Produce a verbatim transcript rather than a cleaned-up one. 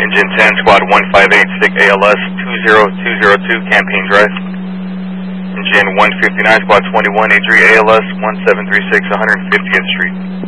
Engine ten, Squad one five eight, stick A L S two zero two zero two, Campaign Drive. Engine one fifty-nine, Squad twenty-one, A three A L S one seven three six, one hundred fiftieth Street.